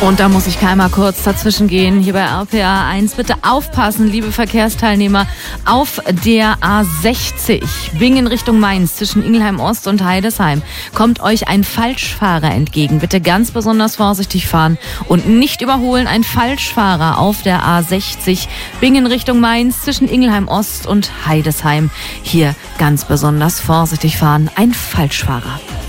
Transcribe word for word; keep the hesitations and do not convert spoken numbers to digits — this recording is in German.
Und da muss ich einmal kurz dazwischen gehen. Hier bei R P A eins. Bitte aufpassen, liebe Verkehrsteilnehmer. Auf der A sechzig, Bingen Richtung Mainz, zwischen Ingelheim Ost und Heidesheim, kommt euch ein Falschfahrer entgegen. Bitte ganz besonders vorsichtig fahren und nicht überholen. Ein Falschfahrer auf der A sechzig, Bingen Richtung Mainz, zwischen Ingelheim Ost und Heidesheim. Hier ganz besonders vorsichtig fahren. Ein Falschfahrer.